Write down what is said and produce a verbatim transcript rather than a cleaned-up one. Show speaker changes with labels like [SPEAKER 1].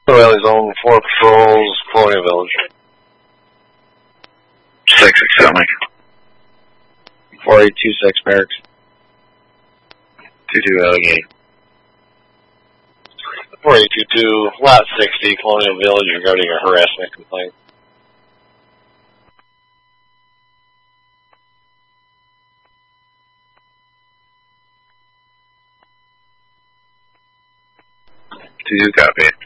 [SPEAKER 1] O'Reilly Zone, four patrols, Colonial Village.
[SPEAKER 2] six, accept me.
[SPEAKER 1] four eight two six, Barracks.
[SPEAKER 2] two two, Allegheny.
[SPEAKER 1] four eight two two, lot sixty, Colonial Village, regarding a harassment complaint.
[SPEAKER 2] two two, copy.